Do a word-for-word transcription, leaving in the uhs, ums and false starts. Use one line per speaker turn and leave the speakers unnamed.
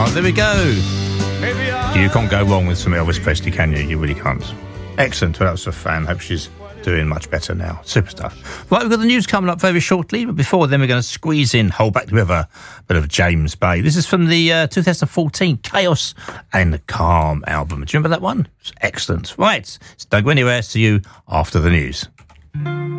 There we go. You can't go wrong with some Elvis Presley, can you? You really can't. Excellent. Well, that was a fan. Hope she's doing much better now. Super stuff. Right, we've got the news coming up very shortly, but before then we're going to squeeze in Hold Back the River, a bit of James Bay. This is from the uh, two thousand fourteen Chaos and Calm album. Do you remember that one? It's excellent. Right, so don't go anywhere. See you after the news.